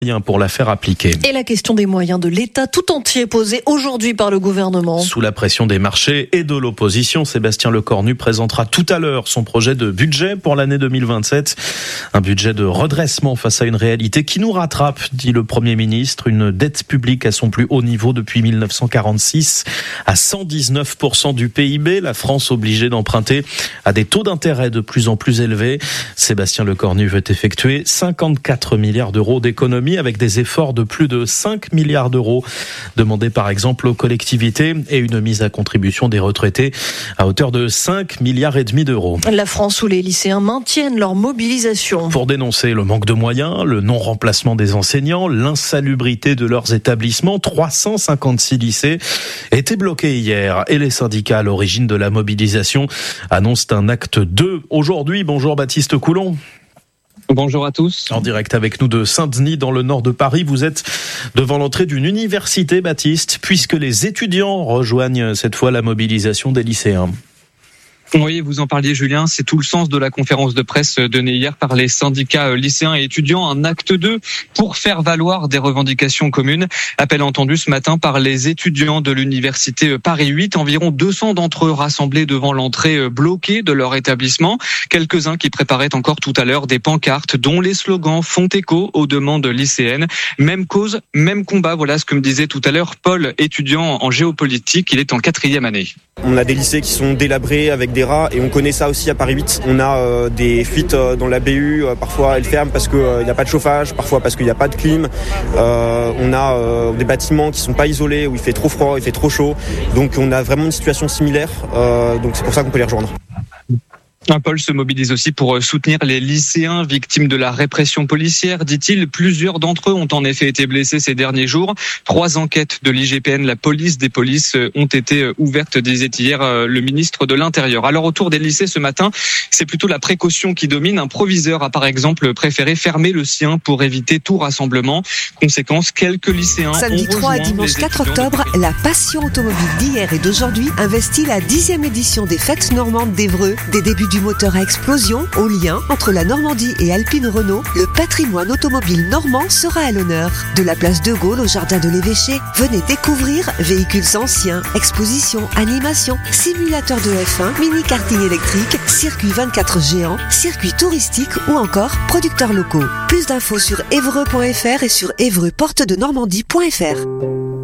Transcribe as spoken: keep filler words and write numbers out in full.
pour la faire appliquer. Et la question des moyens de l'État tout entier posée aujourd'hui par le gouvernement. Sous la pression des marchés et de l'opposition, Sébastien Lecornu présentera tout à l'heure son projet de budget pour l'année deux mille vingt-sept. Un budget de redressement face à une réalité qui nous rattrape, dit le Premier ministre. Une dette publique à son plus haut niveau depuis mille neuf cent quarante-six, à cent dix-neuf pour cent du P I B. La France obligée d'emprunter à des taux d'intérêt de plus en plus élevés. Sébastien Lecornu veut effectuer cinquante-quatre milliards d'euros d'économies avec des efforts de plus de cinq milliards d'euros demandés par exemple aux collectivités et une mise à contribution des retraités à hauteur de cinq milliards et demi d'euros. La France où les lycéens maintiennent leur mobilisation. Pour dénoncer le manque de moyens, le non-remplacement des enseignants, l'insalubrité de leurs établissements, trois cent cinquante-six lycées étaient bloqués hier et les syndicats à l'origine de la mobilisation annoncent un acte deux aujourd'hui. Bonjour Baptiste Coulon. Bonjour à tous. En direct avec nous de Saint-Denis dans le nord de Paris. Vous êtes devant l'entrée d'une université, Baptiste, puisque les étudiants rejoignent cette fois la mobilisation des lycéens. Oui, vous en parliez Julien, c'est tout le sens de la conférence de presse donnée hier par les syndicats lycéens et étudiants, un acte deux pour faire valoir des revendications communes. Appel entendu ce matin par les étudiants de l'université Paris huit, environ deux cents d'entre eux rassemblés devant l'entrée bloquée de leur établissement. Quelques-uns qui préparaient encore tout à l'heure des pancartes dont les slogans font écho aux demandes lycéennes. Même cause, même combat, voilà ce que me disait tout à l'heure Paul, étudiant en géopolitique, il est en quatrième année. On a des lycées qui sont délabrés avec des rats et on connaît ça aussi à Paris huit. On a euh, des fuites euh, dans la B U, euh, parfois elles ferment parce qu'il n'y euh, a pas de chauffage, parfois parce qu'il n'y a pas de clim. Euh, on a euh, des bâtiments qui ne sont pas isolés, où il fait trop froid, il fait trop chaud. Donc on a vraiment une situation similaire, euh, donc c'est pour ça qu'on peut les rejoindre. Paul se mobilise aussi pour soutenir les lycéens victimes de la répression policière, dit-il. Plusieurs d'entre eux ont en effet été blessés ces derniers jours. Trois enquêtes de l'I G P N, la police des polices, ont été ouvertes, disait hier le ministre de l'Intérieur. Alors autour des lycées ce matin, c'est plutôt la précaution qui domine. Un proviseur a par exemple préféré fermer le sien pour éviter tout rassemblement. Conséquence, quelques lycéens Samedi ont trois à dimanche quatre octobre, de... la passion automobile d'hier et d'aujourd'hui investit la dixième édition des Fêtes normandes d'Évreux. Des débuts du moteur à explosion, au lien entre la Normandie et Alpine Renault, le patrimoine automobile normand sera à l'honneur. De la place de Gaulle au jardin de l'Évêché, venez découvrir véhicules anciens, expositions, animations, simulateurs de F un, mini-karting électrique, circuit vingt-quatre géants, circuits touristiques ou encore producteurs locaux. Plus d'infos sur évreux point f r et sur évreux porte de normandie point f r.